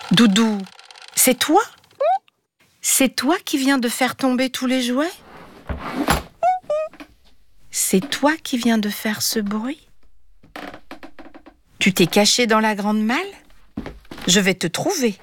Doudou, c'est toi? C'est toi qui viens de faire tomber tous les jouets? C'est toi qui viens de faire ce bruit? Tu t'es caché dans la grande malle? Je vais te trouver.